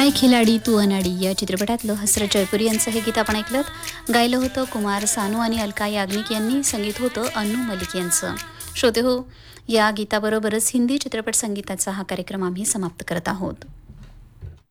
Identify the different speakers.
Speaker 1: मैं खिलाडी तू अनाडी या चित्रपटातलं हसरत जयपुरी यांचं हे गीत आपण ऐकलं. गायलं होतं कुमार सानू आणि अलका याग्निक यांनी. संगीत होतं अन्नू मलिक यांचं. श्रोते हो, या गीताबरोबरच हिंदी चित्रपट संगीताचा हा कार्यक्रम आम्ही समाप्त करत आहोत.